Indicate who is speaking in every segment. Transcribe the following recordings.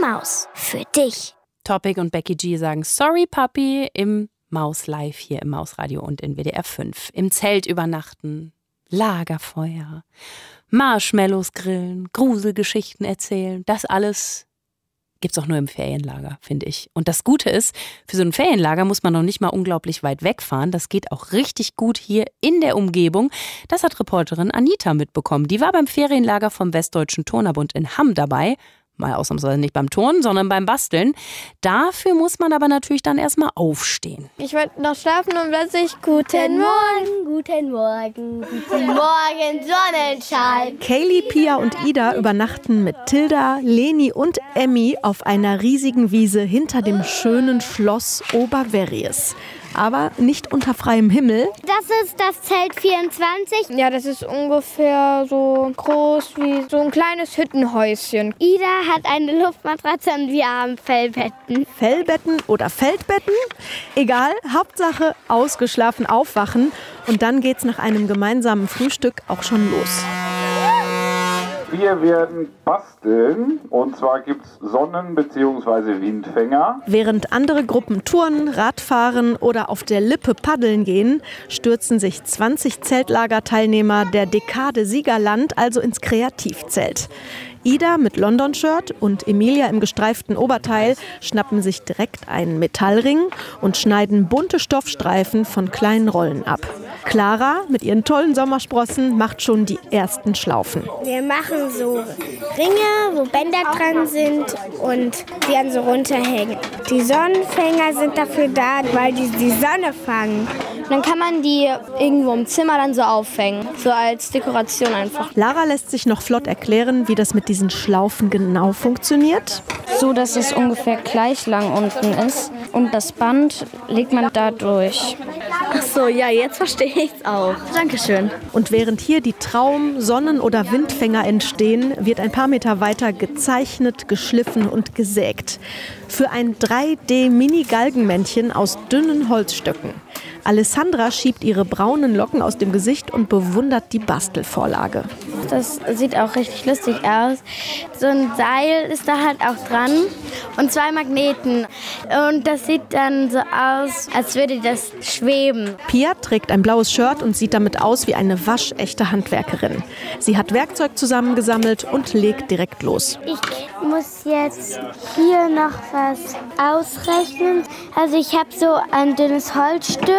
Speaker 1: Maus, für dich.
Speaker 2: Topic und Becky G sagen Sorry Papi im Maus Live hier im Mausradio und in WDR 5. Im Zelt übernachten, Lagerfeuer, Marshmallows grillen, Gruselgeschichten erzählen. Das alles gibt's auch nur im Ferienlager, finde ich. Und das Gute ist, für so ein Ferienlager muss man noch nicht mal unglaublich weit wegfahren. Das geht auch richtig gut hier in der Umgebung. Das hat Reporterin Anita mitbekommen. Die war beim Ferienlager vom Westdeutschen Turnerbund in Hamm dabei. Mal ausnahmsweise nicht beim Turnen, sondern beim Basteln. Dafür muss man aber natürlich dann erstmal aufstehen.
Speaker 3: Ich wollte noch schlafen und plötzlich guten Morgen,
Speaker 1: guten Morgen, guten Morgen, Sonnenschein.
Speaker 4: Kaylee, Pia und Ida übernachten mit Tilda, Leni und Emmy auf einer riesigen Wiese hinter dem schönen Schloss Oberverries. Aber nicht unter freiem Himmel.
Speaker 1: Das ist das Zelt 24.
Speaker 3: Ja, das ist ungefähr so groß wie so ein kleines Hüttenhäuschen.
Speaker 1: Ida hat eine Luftmatratze und wir haben Fellbetten.
Speaker 4: Fellbetten oder Feldbetten? Egal, Hauptsache ausgeschlafen aufwachen. Und dann geht's nach einem gemeinsamen Frühstück auch schon los.
Speaker 5: Wir werden basteln, und zwar gibt es Sonnen- bzw. Windfänger.
Speaker 4: Während andere Gruppen turnen, Radfahren oder auf der Lippe paddeln gehen, stürzen sich 20 Zeltlagerteilnehmer der Dekade Siegerland also ins Kreativzelt. Ida mit London-Shirt und Emilia im gestreiften Oberteil schnappen sich direkt einen Metallring und schneiden bunte Stoffstreifen von kleinen Rollen ab. Clara mit ihren tollen Sommersprossen macht schon die ersten Schlaufen.
Speaker 1: Wir machen so Ringe, wo Bänder dran sind und die dann so runterhängen. Die Sonnenfänger sind dafür da, weil die Sonne fangen.
Speaker 3: Und dann kann man die irgendwo im Zimmer dann so aufhängen, so als Dekoration einfach.
Speaker 4: Lara lässt sich noch flott erklären, wie das mit diesen Schlaufen genau funktioniert.
Speaker 6: So, dass es ungefähr gleich lang unten ist und das Band legt man da durch.
Speaker 7: Ach so, ja, jetzt verstehe ich's auch. Dankeschön.
Speaker 4: Und während hier die Traum-, Sonnen- oder Windfänger entstehen, wird ein paar Meter weiter gezeichnet, geschliffen und gesägt. Für ein 3D-Mini-Galgenmännchen aus dünnen Holzstöcken. Alessandra schiebt ihre braunen Locken aus dem Gesicht und bewundert die Bastelvorlage.
Speaker 6: Das sieht auch richtig lustig aus. So ein Seil ist da halt auch dran und 2 Magneten. Und das sieht dann so aus, als würde das schweben.
Speaker 4: Pia trägt ein blaues Shirt und sieht damit aus wie eine waschechte Handwerkerin. Sie hat Werkzeug zusammengesammelt und legt direkt los.
Speaker 1: Ich muss jetzt hier noch was ausrechnen. Also ich habe so ein dünnes Holzstück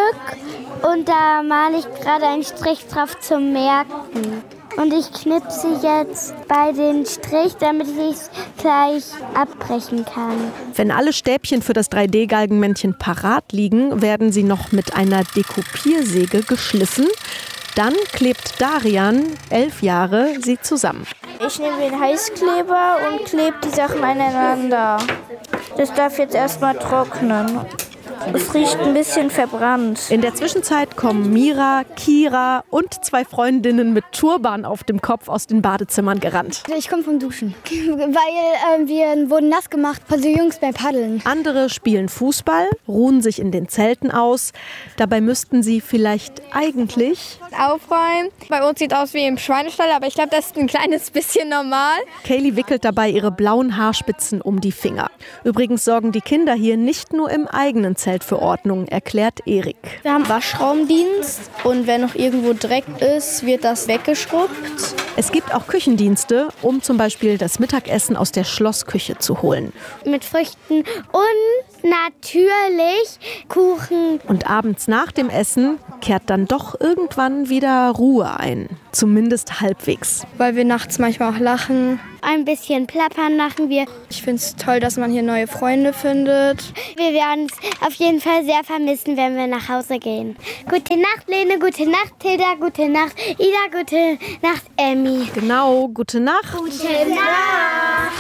Speaker 1: und da male ich gerade einen Strich drauf zum Merken. Und ich knipse jetzt bei den Strich, damit ich es gleich abbrechen kann.
Speaker 4: Wenn alle Stäbchen für das 3D-Galgenmännchen parat liegen, werden sie noch mit einer Dekupiersäge geschliffen. Dann klebt Darian, 11 Jahre, sie zusammen.
Speaker 3: Ich nehme den Heißkleber und klebe die Sachen aneinander. Das darf jetzt erstmal trocknen. Es riecht ein bisschen verbrannt.
Speaker 4: In der Zwischenzeit kommen Mira, Kira und 2 Freundinnen mit Turban auf dem Kopf aus den Badezimmern gerannt.
Speaker 7: Ich komme vom Duschen, weil wir wurden nass gemacht von den Jungs beim Paddeln.
Speaker 4: Andere spielen Fußball, ruhen sich in den Zelten aus. Dabei müssten sie vielleicht eigentlich
Speaker 3: Aufräumen. Bei uns sieht es aus wie im Schweinestall, aber ich glaube, das ist ein kleines bisschen normal.
Speaker 4: Kaylee wickelt dabei ihre blauen Haarspitzen um die Finger. Übrigens sorgen die Kinder hier nicht nur im eigenen Zelt für Ordnung, erklärt Erik.
Speaker 3: Wir haben Waschraumdienst und wenn noch irgendwo Dreck ist, wird das weggeschrubbt.
Speaker 4: Es gibt auch Küchendienste, um zum Beispiel das Mittagessen aus der Schlossküche zu holen.
Speaker 1: Mit Früchten und natürlich Kuchen.
Speaker 4: Und abends nach dem Essen kehrt dann doch irgendwann wieder Ruhe ein. Zumindest halbwegs.
Speaker 3: Weil wir nachts manchmal auch lachen.
Speaker 1: Ein bisschen plappern machen wir.
Speaker 3: Ich finde es toll, dass man hier neue Freunde findet.
Speaker 1: Wir werden es auf jeden Fall sehr vermissen, wenn wir nach Hause gehen. Gute Nacht, Lene. Gute Nacht, Tilda. Gute Nacht, Ida. Gute Nacht, Emmy.
Speaker 4: Genau, gute Nacht.
Speaker 1: Gute Nacht.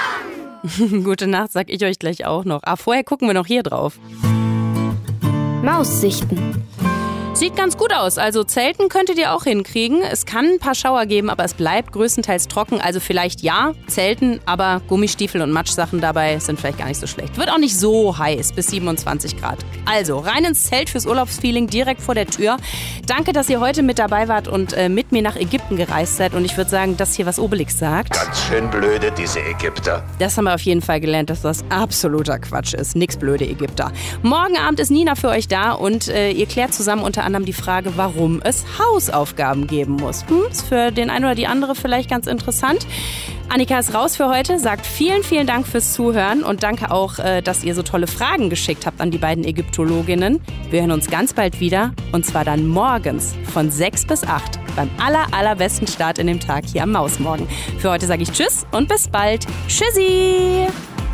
Speaker 2: Gute Nacht, sag ich euch gleich auch noch. Vorher gucken wir noch hier drauf.
Speaker 6: Maussichten.
Speaker 2: Sieht ganz gut aus. Also Zelten könntet ihr auch hinkriegen. Es kann ein paar Schauer geben, aber es bleibt größtenteils trocken. Also vielleicht ja, Zelten, aber Gummistiefel und Matschsachen dabei sind vielleicht gar nicht so schlecht. Wird auch nicht so heiß, bis 27 Grad. Also rein ins Zelt fürs Urlaubsfeeling direkt vor der Tür. Danke, dass ihr heute mit dabei wart und mit mir nach Ägypten gereist seid. Und ich würde sagen, das hier, was Obelix sagt.
Speaker 8: Ganz schön blöde, diese Ägypter.
Speaker 2: Das haben wir auf jeden Fall gelernt, dass das absoluter Quatsch ist. Nix blöde Ägypter. Morgen Abend ist Nina für euch da und ihr klärt zusammen unter anderem die Frage, warum es Hausaufgaben geben muss. Ist für den einen oder die andere vielleicht ganz interessant. Annika ist raus für heute, sagt vielen, vielen Dank fürs Zuhören und danke auch, dass ihr so tolle Fragen geschickt habt an die beiden Ägyptologinnen. Wir hören uns ganz bald wieder und zwar dann morgens von 6 bis 8 beim allerbesten Start in dem Tag hier am Mausmorgen. Für heute sage ich Tschüss und bis bald. Tschüssi!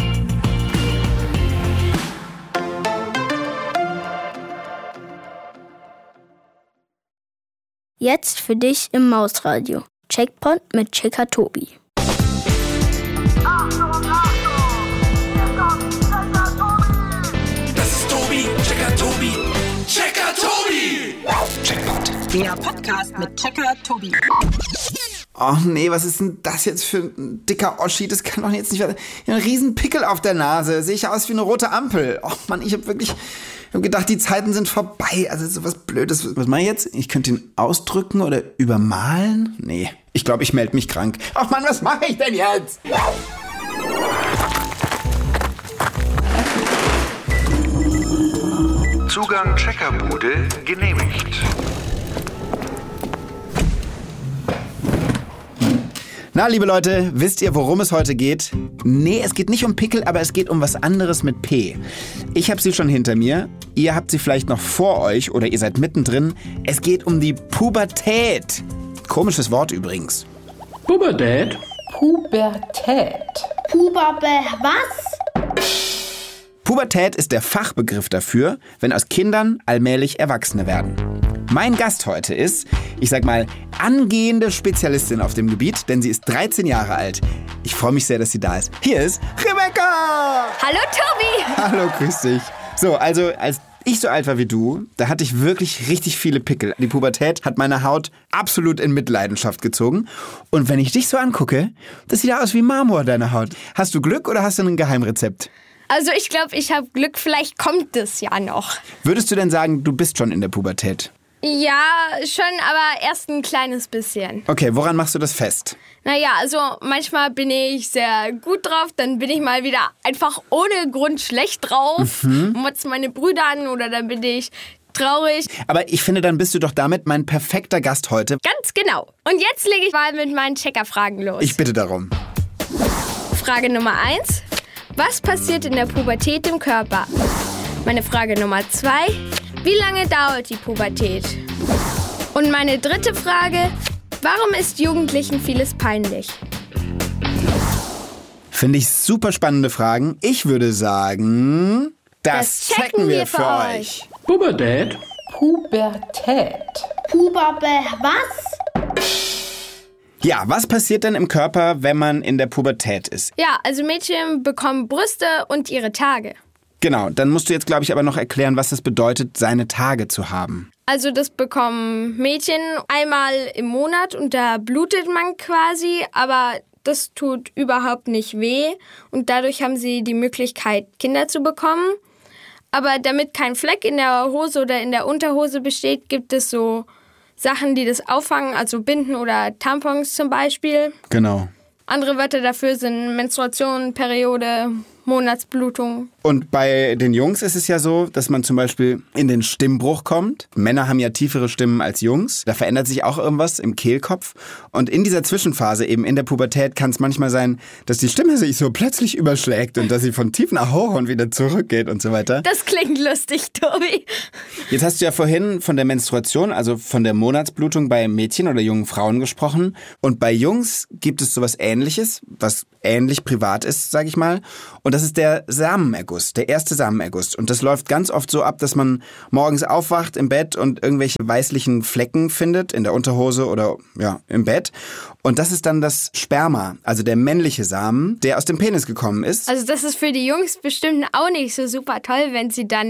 Speaker 3: Jetzt für dich im Mausradio. Checkpoint mit Checker Tobi.
Speaker 9: Das ist Tobi, Checker Tobi, Checker Tobi.
Speaker 10: Checkpoint. Der Podcast mit Checker Tobi.
Speaker 11: Oh nee, was ist denn das jetzt für ein dicker Oschi? Das kann doch jetzt nicht werden. Ich habe einen riesen Pickel auf der Nase. Sehe ich aus wie eine rote Ampel. Oh Mann, ich habe gedacht, die Zeiten sind vorbei. Also sowas Blödes. Was mache ich jetzt? Ich könnte ihn ausdrücken oder übermalen? Nee, ich glaube, ich melde mich krank. Ach Mann, was mache ich denn jetzt?
Speaker 8: Zugang Checkerbude genehmigt.
Speaker 11: Na, liebe Leute, wisst ihr, worum es heute geht? Nee, es geht nicht um Pickel, aber es geht um was anderes mit P. Ich habe sie schon hinter mir, ihr habt sie vielleicht noch vor euch oder ihr seid mittendrin. Es geht um die Pubertät. Komisches Wort übrigens.
Speaker 9: Pubertät?
Speaker 10: Pubertät.
Speaker 3: Was?
Speaker 11: Pubertät ist der Fachbegriff dafür, wenn aus Kindern allmählich Erwachsene werden. Mein Gast heute ist, ich sag mal, angehende Spezialistin auf dem Gebiet, denn sie ist 13 Jahre alt. Ich freue mich sehr, dass sie da ist. Hier ist Rebecca!
Speaker 6: Hallo Tobi!
Speaker 11: Hallo, grüß dich. So, also als ich so alt war wie du, da hatte ich wirklich richtig viele Pickel. Die Pubertät hat meine Haut absolut in Mitleidenschaft gezogen. Und wenn ich dich so angucke, das sieht aus wie Marmor, deine Haut. Hast du Glück oder hast du ein Geheimrezept?
Speaker 6: Also ich glaube, ich habe Glück, vielleicht kommt es ja noch.
Speaker 11: Würdest du denn sagen, du bist schon in der Pubertät?
Speaker 6: Ja, schon, aber erst ein kleines bisschen.
Speaker 11: Okay, woran machst du das fest?
Speaker 6: Naja, also manchmal bin ich sehr gut drauf, dann bin ich mal wieder einfach ohne Grund schlecht drauf, motze meine Brüder an oder dann bin ich traurig.
Speaker 11: Aber ich finde, dann bist du doch damit mein perfekter Gast heute.
Speaker 6: Ganz genau. Und jetzt lege ich mal mit meinen Checkerfragen los.
Speaker 11: Ich bitte darum.
Speaker 6: Frage Nummer 1. Was passiert in der Pubertät im Körper? Meine Frage Nummer 2. Wie lange dauert die Pubertät? Und meine dritte Frage. Warum ist Jugendlichen vieles peinlich?
Speaker 11: Finde ich super spannende Fragen. Ich würde sagen, das checken wir für euch.
Speaker 9: Pubertät?
Speaker 10: Pubertät.
Speaker 3: Was?
Speaker 11: Ja, was passiert denn im Körper, wenn man in der Pubertät ist?
Speaker 6: Ja, also Mädchen bekommen Brüste und ihre Tage.
Speaker 11: Genau, dann musst du jetzt, glaube ich, aber noch erklären, was es bedeutet, seine Tage zu haben.
Speaker 6: Also das bekommen Mädchen einmal im Monat und da blutet man quasi, aber das tut überhaupt nicht weh und dadurch haben sie die Möglichkeit, Kinder zu bekommen. Aber damit kein Fleck in der Hose oder in der Unterhose besteht, gibt es so Sachen, die das auffangen, also Binden oder Tampons zum Beispiel.
Speaker 11: Genau.
Speaker 6: Andere Wörter dafür sind Menstruation, Periode, Monatsblutung.
Speaker 11: Und bei den Jungs ist es ja so, dass man zum Beispiel in den Stimmbruch kommt. Männer haben ja tiefere Stimmen als Jungs. Da verändert sich auch irgendwas im Kehlkopf. Und in dieser Zwischenphase, eben in der Pubertät, kann es manchmal sein, dass die Stimme sich so plötzlich überschlägt und dass sie von tief nach hoch und wieder zurückgeht und so weiter.
Speaker 6: Das klingt lustig, Tobi.
Speaker 11: Jetzt hast du ja vorhin von der Menstruation, also von der Monatsblutung bei Mädchen oder jungen Frauen gesprochen. Und bei Jungs gibt es sowas Ähnliches, was ähnlich privat ist, sag ich mal. Und das ist der Samenerguss, der erste Samenerguss. Und das läuft ganz oft so ab, dass man morgens aufwacht im Bett und irgendwelche weißlichen Flecken findet, in der Unterhose oder ja im Bett. Und das ist dann das Sperma, also der männliche Samen, der aus dem Penis gekommen ist.
Speaker 6: Also das ist für die Jungs bestimmt auch nicht so super toll, wenn sie dann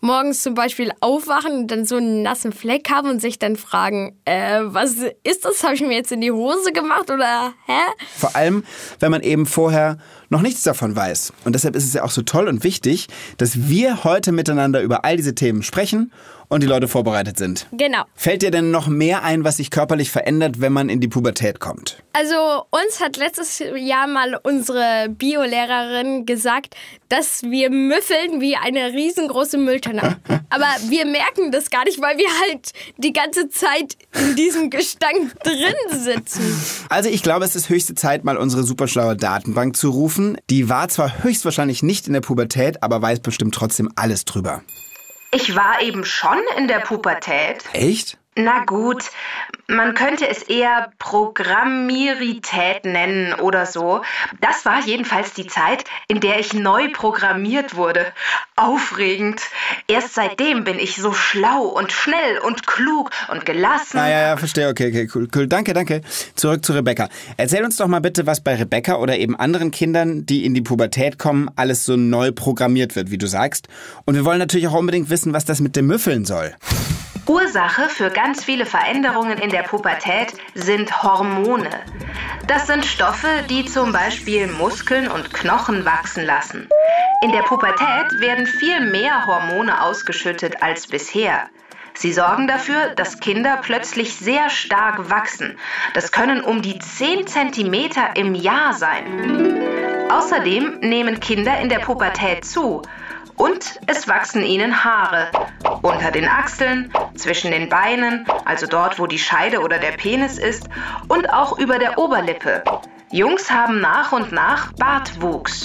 Speaker 6: morgens zum Beispiel aufwachen und dann so einen nassen Fleck haben und sich dann fragen, was ist das? Habe ich mir jetzt in die Hose gemacht oder hä?
Speaker 11: Vor allem, wenn man eben vorher noch nichts davon weiß. Und deshalb ist es ja auch so toll und wichtig, dass wir heute miteinander über all diese Themen sprechen und die Leute vorbereitet sind.
Speaker 6: Genau.
Speaker 11: Fällt dir denn noch mehr ein, was sich körperlich verändert, wenn man in die Pubertät kommt?
Speaker 6: Also uns hat letztes Jahr mal unsere Biolehrerin gesagt, dass wir müffeln wie eine riesengroße Mülltonne. Aber wir merken das gar nicht, weil wir halt die ganze Zeit in diesem Gestank drin sitzen.
Speaker 11: Also ich glaube, es ist höchste Zeit, mal unsere superschlaue Datenbank zu rufen. Die war zwar höchstwahrscheinlich nicht in der Pubertät, aber weiß bestimmt trotzdem alles drüber.
Speaker 12: Ich war eben schon in der Pubertät.
Speaker 11: Echt?
Speaker 12: Na gut, man könnte es eher Programmierität nennen oder so. Das war jedenfalls die Zeit, in der ich neu programmiert wurde. Aufregend. Erst seitdem bin ich so schlau und schnell und klug und gelassen.
Speaker 11: Ja, verstehe. Okay, cool. Danke. Zurück zu Rebecca. Erzähl uns doch mal bitte, was bei Rebecca oder eben anderen Kindern, die in die Pubertät kommen, alles so neu programmiert wird, wie du sagst. Und wir wollen natürlich auch unbedingt wissen, was das mit dem Müffeln soll.
Speaker 12: Ursache für ganz viele Veränderungen in der Pubertät sind Hormone. Das sind Stoffe, die zum Beispiel Muskeln und Knochen wachsen lassen. In der Pubertät werden viel mehr Hormone ausgeschüttet als bisher. Sie sorgen dafür, dass Kinder plötzlich sehr stark wachsen. Das können um die 10 Zentimeter im Jahr sein. Außerdem nehmen Kinder in der Pubertät zu. Und es wachsen ihnen Haare. Unter den Achseln, zwischen den Beinen, also dort, wo die Scheide oder der Penis ist, und auch über der Oberlippe. Jungs haben nach und nach Bartwuchs.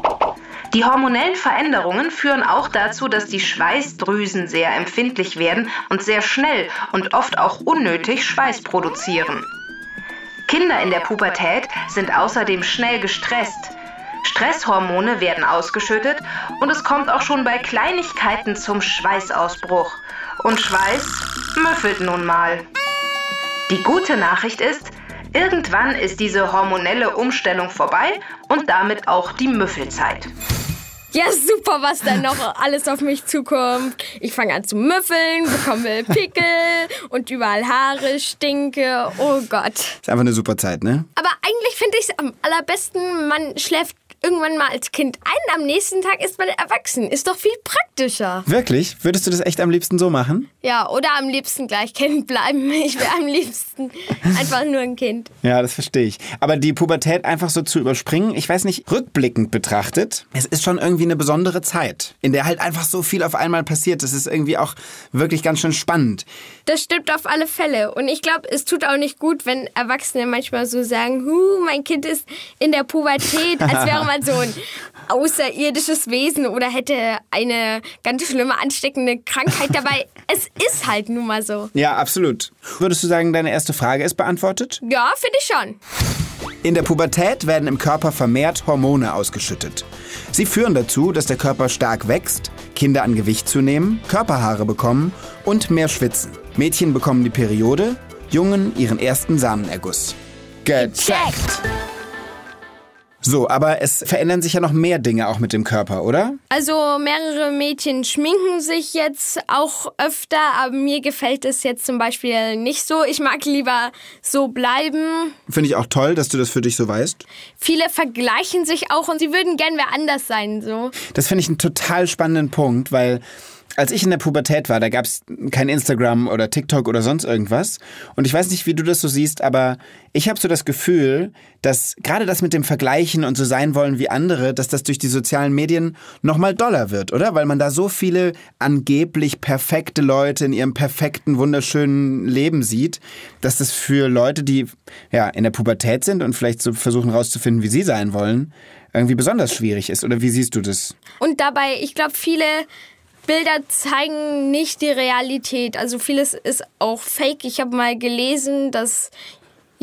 Speaker 12: Die hormonellen Veränderungen führen auch dazu, dass die Schweißdrüsen sehr empfindlich werden und sehr schnell und oft auch unnötig Schweiß produzieren. Kinder in der Pubertät sind außerdem schnell gestresst. Stresshormone werden ausgeschüttet und es kommt auch schon bei Kleinigkeiten zum Schweißausbruch. Und Schweiß müffelt nun mal. Die gute Nachricht ist, irgendwann ist diese hormonelle Umstellung vorbei und damit auch die Müffelzeit.
Speaker 6: Ja, super, was dann noch alles auf mich zukommt. Ich fange an zu müffeln, bekomme Pickel und überall Haare, stinke. Oh Gott.
Speaker 11: Ist einfach eine super Zeit, ne?
Speaker 6: Aber eigentlich finde ich es am allerbesten, man schläft irgendwann mal als Kind ein, am nächsten Tag ist man erwachsen. Ist doch viel praktischer.
Speaker 11: Wirklich? Würdest du das echt am liebsten so machen?
Speaker 6: Ja, oder am liebsten gleich Kind bleiben. Ich wäre am liebsten einfach nur ein Kind.
Speaker 11: Ja, das verstehe ich. Aber die Pubertät einfach so zu überspringen, ich weiß nicht, rückblickend betrachtet, es ist schon irgendwie eine besondere Zeit, in der halt einfach so viel auf einmal passiert. Das ist irgendwie auch wirklich ganz schön spannend.
Speaker 6: Das stimmt auf alle Fälle. Und ich glaube, es tut auch nicht gut, wenn Erwachsene manchmal so sagen, mein Kind ist in der Pubertät, als wäre man so ein außerirdisches Wesen oder hätte eine ganz schlimme, ansteckende Krankheit dabei. Es ist halt nun mal so.
Speaker 11: Ja, absolut. Würdest du sagen, deine erste Frage ist beantwortet?
Speaker 6: Ja, finde ich schon.
Speaker 11: In der Pubertät werden im Körper vermehrt Hormone ausgeschüttet. Sie führen dazu, dass der Körper stark wächst, Kinder an Gewicht zunehmen, Körperhaare bekommen und mehr schwitzen. Mädchen bekommen die Periode, Jungen ihren ersten Samenerguss. Gecheckt! So, aber es verändern sich ja noch mehr Dinge auch mit dem Körper, oder?
Speaker 6: Also mehrere Mädchen schminken sich jetzt auch öfter, aber mir gefällt es jetzt zum Beispiel nicht so. Ich mag lieber so bleiben.
Speaker 11: Finde ich auch toll, dass du das für dich so weißt.
Speaker 6: Viele vergleichen sich auch und sie würden gern wer anders sein, so.
Speaker 11: Das finde ich einen total spannenden Punkt, weil als ich in der Pubertät war, da gab es kein Instagram oder TikTok oder sonst irgendwas. Und ich weiß nicht, wie du das so siehst, aber ich habe so das Gefühl, dass gerade das mit dem Vergleichen und so sein wollen wie andere, dass das durch die sozialen Medien nochmal doller wird, oder? Weil man da so viele angeblich perfekte Leute in ihrem perfekten, wunderschönen Leben sieht, dass das für Leute, die ja in der Pubertät sind und vielleicht so versuchen rauszufinden, wie sie sein wollen, irgendwie besonders schwierig ist. Oder wie siehst du das?
Speaker 6: Und dabei, ich glaube, viele Bilder zeigen nicht die Realität. Also vieles ist auch fake. Ich habe mal gelesen, dass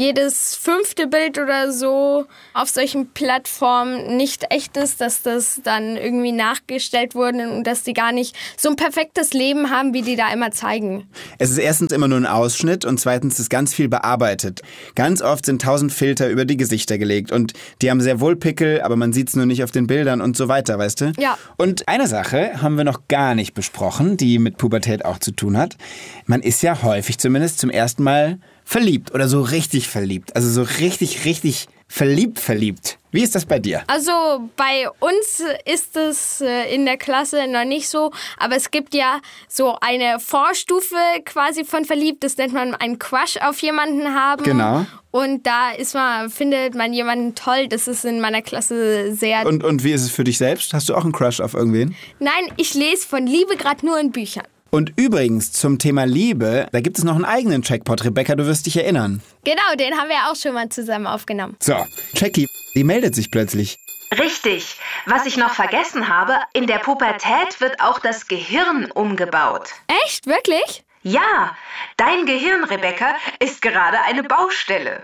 Speaker 6: jedes 5. Bild oder so auf solchen Plattformen nicht echt ist, dass das dann irgendwie nachgestellt wurde und dass die gar nicht so ein perfektes Leben haben, wie die da immer zeigen.
Speaker 11: Es ist erstens immer nur ein Ausschnitt und zweitens ist ganz viel bearbeitet. Ganz oft sind 1000 Filter über die Gesichter gelegt und die haben sehr wohl Pickel, aber man sieht es nur nicht auf den Bildern und so weiter, weißt du?
Speaker 6: Ja.
Speaker 11: Und eine Sache haben wir noch gar nicht besprochen, die mit Pubertät auch zu tun hat. Man ist ja häufig zumindest zum ersten Mal verliebt oder so richtig verliebt. Also so richtig verliebt. Wie ist das bei dir?
Speaker 6: Also bei uns ist es in der Klasse noch nicht so, aber es gibt ja so eine Vorstufe quasi von verliebt. Das nennt man einen Crush auf jemanden haben.
Speaker 11: Genau.
Speaker 6: Und da findet man jemanden toll. Das ist in meiner Klasse sehr...
Speaker 11: Und wie ist es für dich selbst? Hast du auch einen Crush auf irgendwen?
Speaker 6: Nein, ich lese von Liebe gerade nur in Büchern.
Speaker 11: Und übrigens, zum Thema Liebe, da gibt es noch einen eigenen Checkpot. Rebecca, du wirst dich erinnern.
Speaker 6: Genau, den haben wir auch schon mal zusammen aufgenommen.
Speaker 11: So, Jackie, die meldet sich plötzlich.
Speaker 12: Richtig. Was ich noch vergessen habe, in der Pubertät wird auch das Gehirn umgebaut.
Speaker 6: Echt? Wirklich?
Speaker 12: Ja, dein Gehirn, Rebecca, ist gerade eine Baustelle.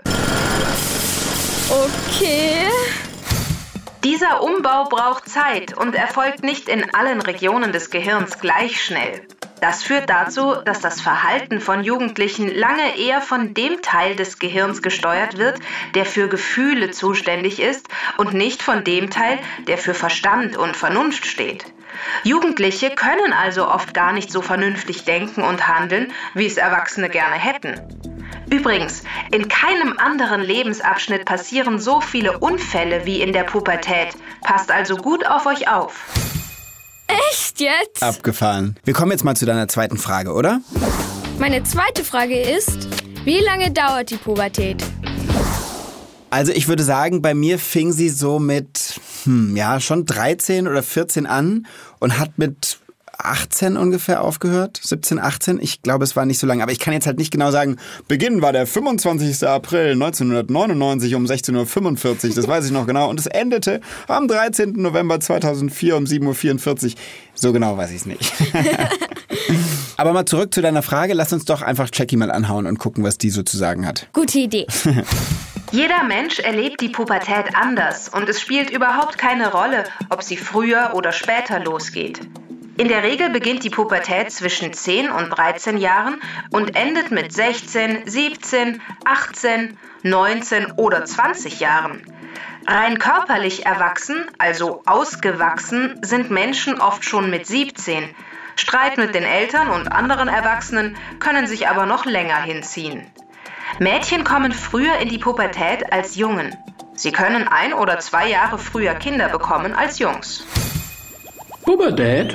Speaker 6: Okay.
Speaker 12: Dieser Umbau braucht Zeit und erfolgt nicht in allen Regionen des Gehirns gleich schnell. Das führt dazu, dass das Verhalten von Jugendlichen lange eher von dem Teil des Gehirns gesteuert wird, der für Gefühle zuständig ist und nicht von dem Teil, der für Verstand und Vernunft steht. Jugendliche können also oft gar nicht so vernünftig denken und handeln, wie es Erwachsene gerne hätten. Übrigens, in keinem anderen Lebensabschnitt passieren so viele Unfälle wie in der Pubertät. Passt also gut auf euch auf.
Speaker 6: Echt jetzt?
Speaker 11: Abgefahren. Wir kommen jetzt mal zu deiner zweiten Frage, oder?
Speaker 6: Meine zweite Frage ist, wie lange dauert die Pubertät?
Speaker 11: Also ich würde sagen, bei mir fing sie so mit, schon 13 oder 14 an und hat mit 18 ungefähr aufgehört, 17, 18. Ich glaube, es war nicht so lange, aber ich kann jetzt halt nicht genau sagen, Beginn war der 25. April 1999 um 16.45 Uhr, das weiß ich noch genau. Und es endete am 13. November 2004 um 7.44 Uhr. So genau weiß ich es nicht. Aber mal zurück zu deiner Frage, lass uns doch einfach Jackie mal anhauen und gucken, was die so zu sagen hat.
Speaker 6: Gute Idee.
Speaker 12: Jeder Mensch erlebt die Pubertät anders und es spielt überhaupt keine Rolle, ob sie früher oder später losgeht. In der Regel beginnt die Pubertät zwischen 10 und 13 Jahren und endet mit 16, 17, 18, 19 oder 20 Jahren. Rein körperlich erwachsen, also ausgewachsen, sind Menschen oft schon mit 17. Streit mit den Eltern und anderen Erwachsenen können sich aber noch länger hinziehen. Mädchen kommen früher in die Pubertät als Jungen. Sie können 1 oder 2 Jahre früher Kinder bekommen als Jungs.
Speaker 13: Pubertät?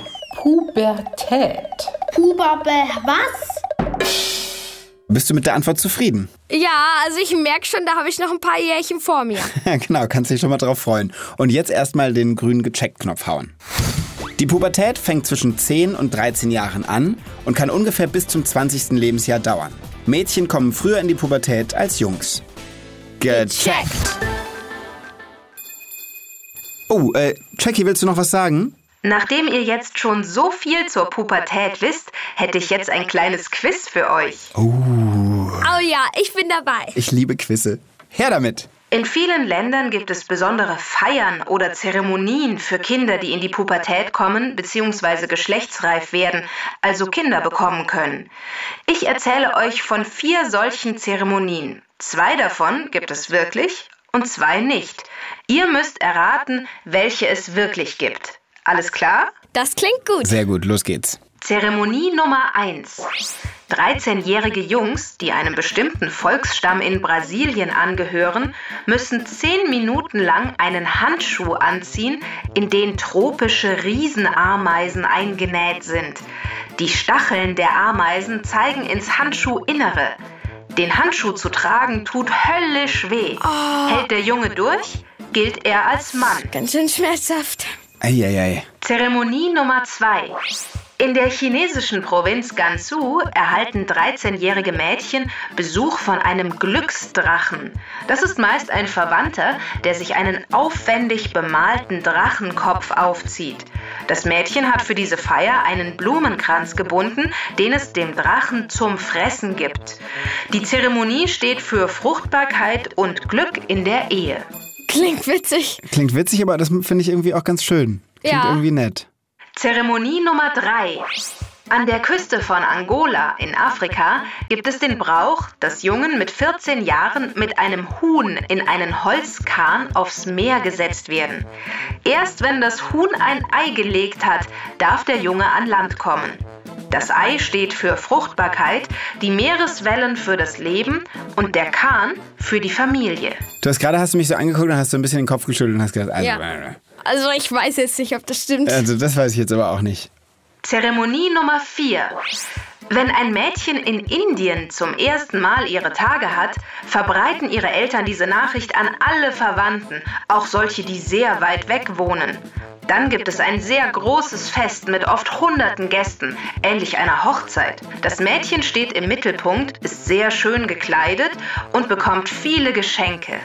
Speaker 7: Was?
Speaker 11: Bist du mit der Antwort zufrieden?
Speaker 6: Ja, also ich merke schon, da habe ich noch ein paar Jährchen vor mir.
Speaker 11: Genau, kannst dich schon mal drauf freuen. Und jetzt erstmal den grünen Gecheckt-Knopf hauen. Die Pubertät fängt zwischen 10 und 13 Jahren an und kann ungefähr bis zum 20. Lebensjahr dauern. Mädchen kommen früher in die Pubertät als Jungs. Gecheckt! Oh, Jackie, willst du noch was sagen?
Speaker 12: Nachdem ihr jetzt schon so viel zur Pubertät wisst, hätte ich jetzt ein kleines Quiz für euch.
Speaker 6: Oh ja, ich bin dabei.
Speaker 11: Ich liebe Quizze. Her damit!
Speaker 12: In vielen Ländern gibt es besondere Feiern oder Zeremonien für Kinder, die in die Pubertät kommen bzw. geschlechtsreif werden, also Kinder bekommen können. Ich erzähle euch von 4 solchen Zeremonien. 2 davon gibt es wirklich und 2 nicht. Ihr müsst erraten, welche es wirklich gibt. Alles klar?
Speaker 6: Das klingt gut.
Speaker 11: Sehr gut, los geht's.
Speaker 12: Zeremonie Nummer 1. 13-jährige Jungs, die einem bestimmten Volksstamm in Brasilien angehören, müssen 10 Minuten lang einen Handschuh anziehen, in den tropische Riesenameisen eingenäht sind. Die Stacheln der Ameisen zeigen ins Handschuhinnere. Den Handschuh zu tragen tut höllisch weh. Hält der Junge durch, gilt er als Mann.
Speaker 6: Ganz schön schmerzhaft.
Speaker 11: Eieiei.
Speaker 12: Zeremonie Nummer 2. In der chinesischen Provinz Gansu erhalten 13-jährige Mädchen Besuch von einem Glücksdrachen. Das ist meist ein Verwandter, der sich einen aufwendig bemalten Drachenkopf aufzieht. Das Mädchen hat für diese Feier einen Blumenkranz gebunden, den es dem Drachen zum Fressen gibt. Die Zeremonie steht für Fruchtbarkeit und Glück in der Ehe.
Speaker 6: Klingt witzig.
Speaker 11: Klingt witzig, aber das finde ich irgendwie auch ganz schön. Klingt irgendwie nett.
Speaker 12: Zeremonie Nummer 3. An der Küste von Angola in Afrika gibt es den Brauch, dass Jungen mit 14 Jahren mit einem Huhn in einen Holzkahn aufs Meer gesetzt werden. Erst wenn das Huhn ein Ei gelegt hat, darf der Junge an Land kommen. Das Ei steht für Fruchtbarkeit, die Meereswellen für das Leben und der Kahn für die Familie.
Speaker 11: Hast du mich so angeguckt und hast so ein bisschen den Kopf geschüttelt und hast gesagt,
Speaker 6: also ich weiß jetzt nicht, ob das stimmt.
Speaker 11: Also das weiß ich jetzt aber auch nicht.
Speaker 12: Zeremonie Nummer 4. Wenn ein Mädchen in Indien zum ersten Mal ihre Tage hat, verbreiten ihre Eltern diese Nachricht an alle Verwandten, auch solche, die sehr weit weg wohnen. Dann gibt es ein sehr großes Fest mit oft hunderten Gästen, ähnlich einer Hochzeit. Das Mädchen steht im Mittelpunkt, ist sehr schön gekleidet und bekommt viele Geschenke.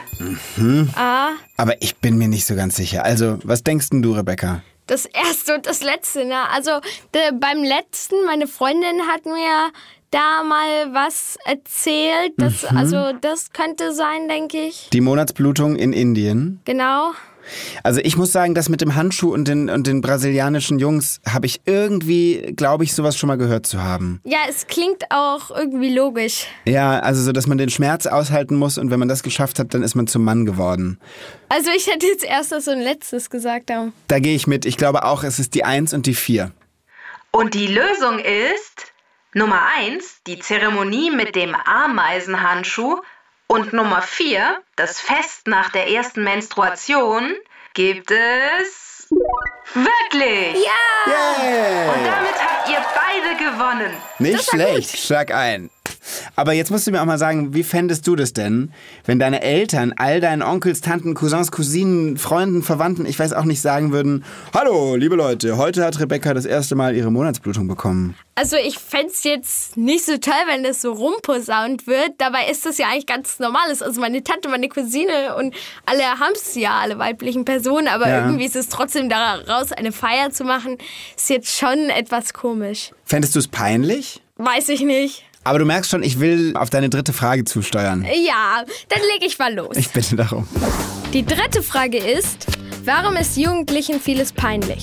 Speaker 11: Aber ich bin mir nicht so ganz sicher. Also, was denkst denn du, Rebecca?
Speaker 6: Das erste und das letzte, ne? Also beim letzten, meine Freundin hat mir da mal was erzählt. Also das könnte sein, denke ich.
Speaker 11: Die Monatsblutung in Indien?
Speaker 6: Genau.
Speaker 11: Also ich muss sagen, das mit dem Handschuh und den brasilianischen Jungs habe ich irgendwie, glaube ich, sowas schon mal gehört zu haben.
Speaker 6: Ja, es klingt auch irgendwie logisch.
Speaker 11: Ja, also so, dass man den Schmerz aushalten muss und wenn man das geschafft hat, dann ist man zum Mann geworden.
Speaker 6: Also ich hätte jetzt erst das so ein letztes gesagt.
Speaker 11: Da gehe ich mit. Ich glaube auch, es ist die 1 und die 4.
Speaker 12: Und die Lösung ist Nummer 1, die Zeremonie mit dem Ameisenhandschuh. Und Nummer 4, das Fest nach der ersten Menstruation, gibt es wirklich.
Speaker 6: Ja!
Speaker 11: Yeah.
Speaker 12: Und damit habt ihr beide gewonnen.
Speaker 11: Nicht schlecht, schlag ein. Aber jetzt musst du mir auch mal sagen, wie fändest du das denn, wenn deine Eltern all deinen Onkels, Tanten, Cousins, Cousinen, Freunden, Verwandten, ich weiß auch nicht, sagen würden, hallo, liebe Leute, heute hat Rebecca das erste Mal ihre Monatsblutung bekommen.
Speaker 6: Also ich fände es jetzt nicht so toll, wenn das so rumposaunt wird. Dabei ist das ja eigentlich ganz Normales. Also meine Tante, meine Cousine und alle haben es ja, alle weiblichen Personen. Aber irgendwie ist es trotzdem daraus eine Feier zu machen, ist jetzt schon etwas komisch.
Speaker 11: Fändest du es peinlich?
Speaker 6: Weiß ich nicht.
Speaker 11: Aber du merkst schon, ich will auf deine dritte Frage zusteuern.
Speaker 6: Ja, dann lege ich mal los.
Speaker 11: Ich bitte darum.
Speaker 6: Die dritte Frage ist, warum ist Jugendlichen vieles peinlich?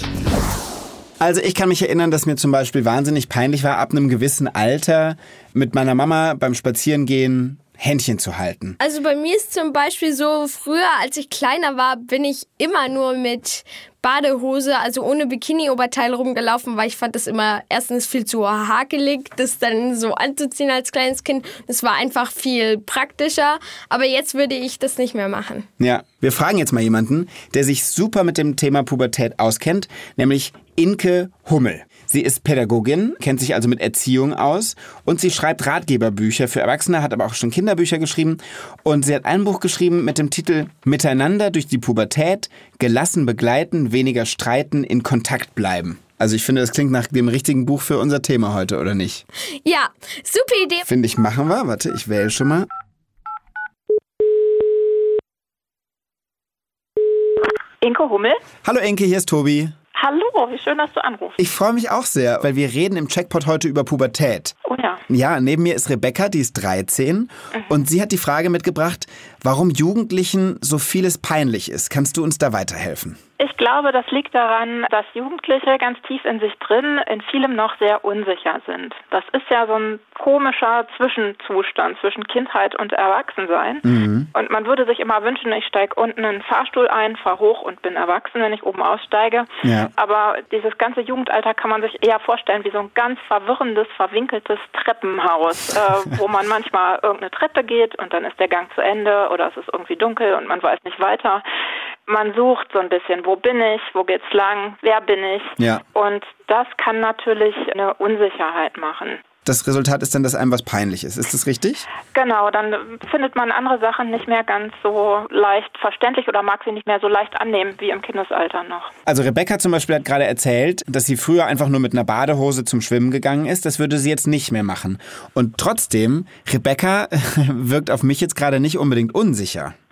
Speaker 11: Also ich kann mich erinnern, dass mir zum Beispiel wahnsinnig peinlich war, ab einem gewissen Alter mit meiner Mama beim Spazierengehen Händchen zu halten.
Speaker 6: Also bei mir ist zum Beispiel so, früher, als ich kleiner war, bin ich immer nur mit Badehose, also ohne Bikini-Oberteil rumgelaufen, weil ich fand das immer erstens viel zu hakelig, das dann so anzuziehen als kleines Kind. Das war einfach viel praktischer, aber jetzt würde ich das nicht mehr machen.
Speaker 11: Ja, wir fragen jetzt mal jemanden, der sich super mit dem Thema Pubertät auskennt, nämlich Inke Hummel. Sie ist Pädagogin, kennt sich also mit Erziehung aus und sie schreibt Ratgeberbücher für Erwachsene, hat aber auch schon Kinderbücher geschrieben und sie hat ein Buch geschrieben mit dem Titel Miteinander durch die Pubertät, gelassen begleiten, weniger streiten, in Kontakt bleiben. Also ich finde, das klingt nach dem richtigen Buch für unser Thema heute, oder nicht?
Speaker 6: Ja, super Idee.
Speaker 11: Finde ich, machen wir. Warte, ich wähle schon mal.
Speaker 14: Inke Hummel.
Speaker 11: Hallo Inke, hier ist Tobi.
Speaker 14: Hallo, wie schön, dass du anrufst.
Speaker 11: Ich freue mich auch sehr, weil wir reden im Checkpot heute über Pubertät.
Speaker 14: Oh ja.
Speaker 11: Ja, neben mir ist Rebecca, die ist 13 und sie hat die Frage mitgebracht, warum Jugendlichen so vieles peinlich ist. Kannst du uns da weiterhelfen?
Speaker 14: Ich glaube, das liegt daran, dass Jugendliche ganz tief in sich drin in vielem noch sehr unsicher sind. Das ist ja so ein komischer Zwischenzustand zwischen Kindheit und Erwachsensein. Und man würde sich immer wünschen, ich steige unten in den Fahrstuhl ein, fahre hoch und bin erwachsen, wenn ich oben aussteige. Ja. Aber dieses ganze Jugendalter kann man sich eher vorstellen wie so ein ganz verwirrendes, verwinkeltes Treppenhaus, wo man manchmal irgendeine Treppe geht und dann ist der Gang zu Ende oder es ist irgendwie dunkel und man weiß nicht weiter. Man sucht so ein bisschen, wo bin ich, wo geht's lang, wer bin ich? Ja. Und das kann natürlich eine Unsicherheit machen.
Speaker 11: Das Resultat ist dann, dass einem was peinlich ist. Ist das richtig?
Speaker 14: Genau, dann findet man andere Sachen nicht mehr ganz so leicht verständlich oder mag sie nicht mehr so leicht annehmen wie im Kindesalter noch.
Speaker 11: Also Rebecca zum Beispiel hat gerade erzählt, dass sie früher einfach nur mit einer Badehose zum Schwimmen gegangen ist. Das würde sie jetzt nicht mehr machen. Und trotzdem, Rebecca wirkt auf mich jetzt gerade nicht unbedingt unsicher.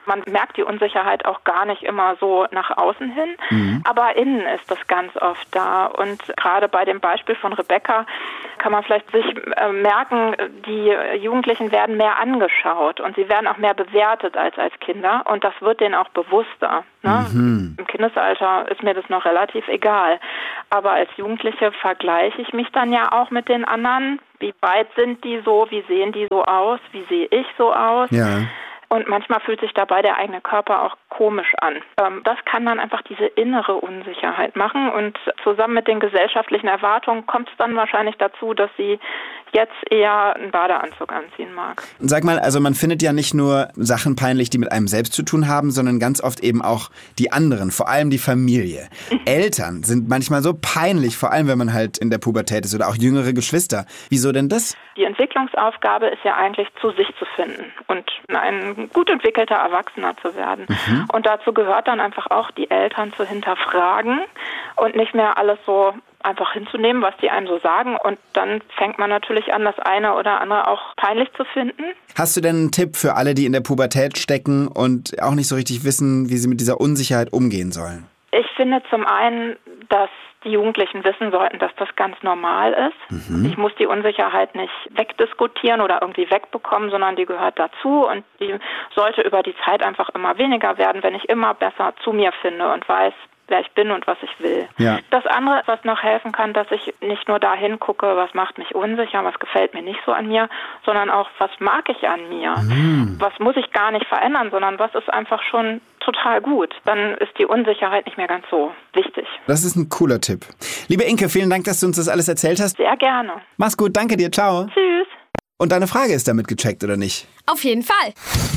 Speaker 14: Man merkt die Unsicherheit auch gar nicht immer so nach außen hin, aber innen ist das ganz oft da. Und gerade bei dem Beispiel von Rebecca kann man vielleicht sich merken, die Jugendlichen werden mehr angeschaut und sie werden auch mehr bewertet als Kinder und das wird denen auch bewusster. Ne? Im Kindesalter ist mir das noch relativ egal. Aber als Jugendliche vergleiche ich mich dann ja auch mit den anderen. Wie weit sind die so? Wie sehen die so aus? Wie sehe ich so aus?
Speaker 11: Ja.
Speaker 14: Und manchmal fühlt sich dabei der eigene Körper auch komisch an. Das kann dann einfach diese innere Unsicherheit machen und zusammen mit den gesellschaftlichen Erwartungen kommt es dann wahrscheinlich dazu, dass sie jetzt eher einen Badeanzug anziehen mag.
Speaker 11: Sag mal, also man findet ja nicht nur Sachen peinlich, die mit einem selbst zu tun haben, sondern ganz oft eben auch die anderen, vor allem die Familie. Eltern sind manchmal so peinlich, vor allem wenn man halt in der Pubertät ist oder auch jüngere Geschwister. Wieso denn das?
Speaker 14: Die Entwicklungsaufgabe ist ja eigentlich, zu sich zu finden und ein gut entwickelter Erwachsener zu werden. Und dazu gehört dann einfach auch, die Eltern zu hinterfragen und nicht mehr alles so einfach hinzunehmen, was die einem so sagen. Und dann fängt man natürlich an, das eine oder andere auch peinlich zu finden.
Speaker 11: Hast du denn einen Tipp für alle, die in der Pubertät stecken und auch nicht so richtig wissen, wie sie mit dieser Unsicherheit umgehen sollen?
Speaker 14: Ich finde zum einen, dass die Jugendlichen wissen sollten, dass das ganz normal ist. Ich muss die Unsicherheit nicht wegdiskutieren oder irgendwie wegbekommen, sondern die gehört dazu und die sollte über die Zeit einfach immer weniger werden, wenn ich immer besser zu mir finde und weiß, wer ich bin und was ich will. Ja. Das andere, was noch helfen kann, dass ich nicht nur dahin gucke, was macht mich unsicher, was gefällt mir nicht so an mir, sondern auch, was mag ich an mir? Was muss ich gar nicht verändern, sondern was ist einfach schon total gut. Dann ist die Unsicherheit nicht mehr ganz so wichtig.
Speaker 11: Das ist ein cooler Tipp. Liebe Inke, vielen Dank, dass du uns das alles erzählt hast.
Speaker 14: Sehr gerne.
Speaker 11: Mach's gut, danke dir, ciao.
Speaker 14: Tschüss.
Speaker 11: Und deine Frage ist damit gecheckt, oder nicht?
Speaker 6: Auf jeden Fall.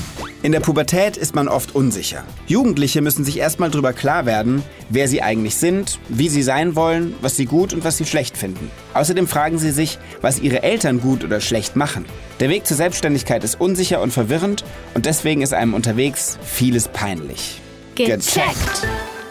Speaker 11: In der Pubertät ist man oft unsicher. Jugendliche müssen sich erstmal darüber klar werden, wer sie eigentlich sind, wie sie sein wollen, was sie gut und was sie schlecht finden. Außerdem fragen sie sich, was ihre Eltern gut oder schlecht machen. Der Weg zur Selbstständigkeit ist unsicher und verwirrend und deswegen ist einem unterwegs vieles peinlich.
Speaker 6: Gecheckt.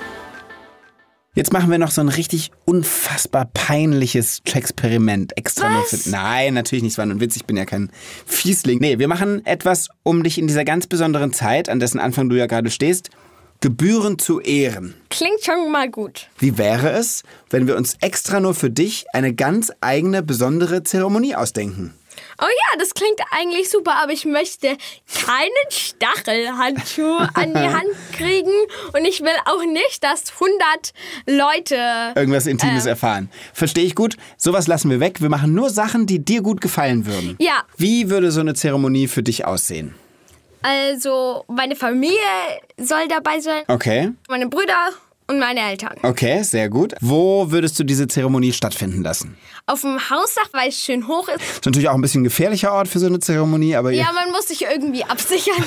Speaker 11: Jetzt machen wir noch so ein richtig unfassbar peinliches Experiment. Extra nur für... Nein, natürlich nicht, es war nur ein Witz, ich bin ja kein Fiesling. Nee, wir machen etwas, um dich in dieser ganz besonderen Zeit, an dessen Anfang du ja gerade stehst, gebührend zu ehren.
Speaker 6: Klingt schon mal gut.
Speaker 11: Wie wäre es, wenn wir uns extra nur für dich eine ganz eigene, besondere Zeremonie ausdenken?
Speaker 6: Oh ja, das klingt eigentlich super, aber ich möchte keinen Stachelhandschuh an die Hand kriegen und ich will auch nicht, dass 100 Leute
Speaker 11: irgendwas Intimes erfahren. Verstehe ich gut. Sowas lassen wir weg. Wir machen nur Sachen, die dir gut gefallen würden.
Speaker 6: Ja.
Speaker 11: Wie würde so eine Zeremonie für dich aussehen?
Speaker 6: Also, meine Familie soll dabei sein.
Speaker 11: Okay.
Speaker 6: Meine Brüder und meine Eltern.
Speaker 11: Okay, sehr gut. Wo würdest du diese Zeremonie stattfinden lassen?
Speaker 6: Auf dem Hausdach, weil es schön hoch ist.
Speaker 11: Ist natürlich auch ein bisschen ein gefährlicher Ort für so eine Zeremonie, aber...
Speaker 6: Ja, man muss sich irgendwie absichern.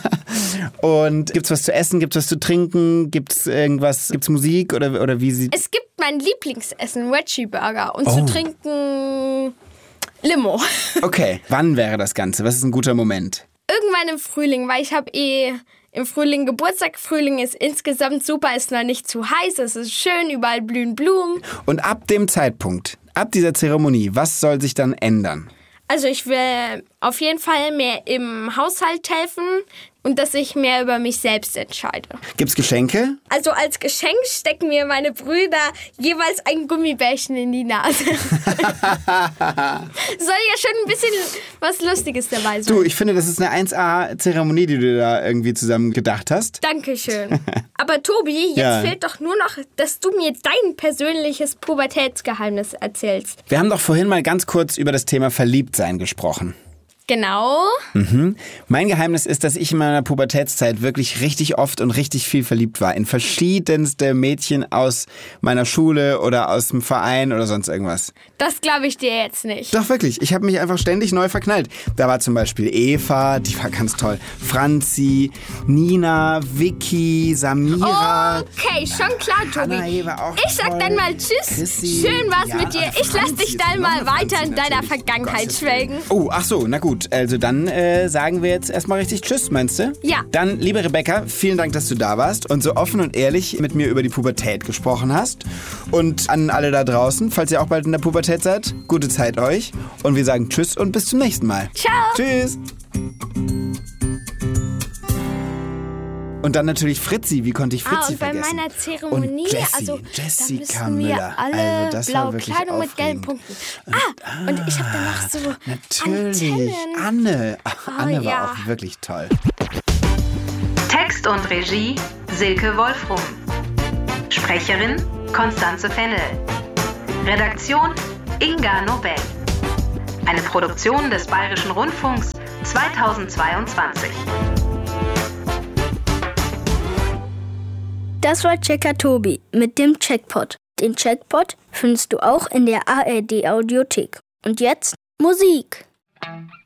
Speaker 11: Und gibt's was zu essen, gibt's was zu trinken, gibt's irgendwas, gibt's Musik oder wie sieht...
Speaker 6: Es gibt mein Lieblingsessen, Veggie Burger und zu trinken Limo.
Speaker 11: Okay, wann wäre das Ganze? Was ist ein guter Moment?
Speaker 6: Irgendwann im Frühling, weil ich habe im Frühling Geburtstag. Frühling ist insgesamt super, ist noch nicht zu heiß, es ist schön, überall blühen Blumen.
Speaker 11: Und ab dem Zeitpunkt, ab dieser Zeremonie, was soll sich dann ändern?
Speaker 6: Also ich will auf jeden Fall mehr im Haushalt helfen und dass ich mehr über mich selbst entscheide.
Speaker 11: Gibt's Geschenke?
Speaker 6: Also als Geschenk stecken mir meine Brüder jeweils ein Gummibärchen in die Nase. Soll ja schon ein bisschen was Lustiges dabei sein.
Speaker 11: Du, ich finde, das ist eine 1A-Zeremonie, die du da irgendwie zusammen gedacht hast.
Speaker 6: Dankeschön. Aber Tobi, jetzt fehlt doch nur noch, dass du mir dein persönliches Pubertätsgeheimnis erzählst.
Speaker 11: Wir haben doch vorhin mal ganz kurz über das Thema Verliebtsein gesprochen.
Speaker 6: Genau.
Speaker 11: Mein Geheimnis ist, dass ich in meiner Pubertätszeit wirklich richtig oft und richtig viel verliebt war. In verschiedenste Mädchen aus meiner Schule oder aus dem Verein oder sonst irgendwas.
Speaker 6: Das glaube ich dir jetzt nicht.
Speaker 11: Doch, wirklich. Ich habe mich einfach ständig neu verknallt. Da war zum Beispiel Eva, die war ganz toll. Franzi, Nina, Vicky, Samira.
Speaker 6: Okay, schon klar, Tobi.
Speaker 11: Anna war auch
Speaker 6: ich sag
Speaker 11: toll.
Speaker 6: dann mal Tschüss.
Speaker 11: Chrissy.
Speaker 6: Schön war's mit dir. Ich lass dich dann mal weiter in deiner Vergangenheit schwelgen.
Speaker 11: Oh, ach so, na gut. Also dann sagen wir jetzt erstmal richtig Tschüss, meinst du?
Speaker 6: Ja.
Speaker 11: Dann, liebe Rebecca, vielen Dank, dass du da warst und so offen und ehrlich mit mir über die Pubertät gesprochen hast. Und an alle da draußen, falls ihr auch bald in der Pubertät seid, gute Zeit euch. Und wir sagen Tschüss und bis zum nächsten Mal.
Speaker 6: Ciao.
Speaker 11: Tschüss. Und dann natürlich Fritzi. Wie konnte ich Fritzi
Speaker 6: und bei
Speaker 11: vergessen?
Speaker 6: meiner Zeremonie,
Speaker 11: und Jessie,
Speaker 6: also
Speaker 11: Jessica
Speaker 6: da müssen
Speaker 11: Müller.
Speaker 6: wir alle
Speaker 11: Also das war
Speaker 6: blaue
Speaker 11: wirklich
Speaker 6: Kleidung mit gelben
Speaker 11: aufregend.
Speaker 6: Punkten. Und ich habe danach so
Speaker 11: Natürlich.
Speaker 6: Antennen.
Speaker 11: Anne war
Speaker 6: ja.
Speaker 11: auch wirklich toll.
Speaker 12: Text und Regie Silke Wolfrum. Sprecherin Konstanze Fennel. Redaktion Inga Nobel. Eine Produktion des Bayerischen Rundfunks 2022.
Speaker 3: Das war Checker Tobi mit dem Checkpot. Den Checkpot findest du auch in der ARD Audiothek. Und jetzt Musik.